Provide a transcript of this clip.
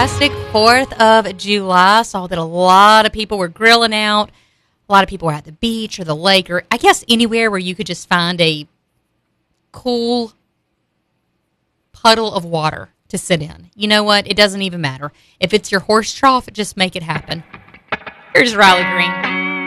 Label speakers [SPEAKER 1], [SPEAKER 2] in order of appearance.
[SPEAKER 1] fantastic 4th of July. Saw that a lot of people were grilling out. A lot of people were at the beach or the lake or I guess anywhere where you could just find a cool puddle of water to sit in. You know what? It doesn't even matter. If it's your horse trough, just make it happen. Here's Riley Green.